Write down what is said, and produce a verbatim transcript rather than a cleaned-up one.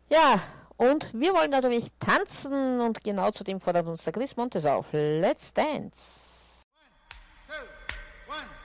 Ja, und wir wollen natürlich tanzen und genau zu dem fordert uns der Chris Montes auf. Let's dance! One, two, one.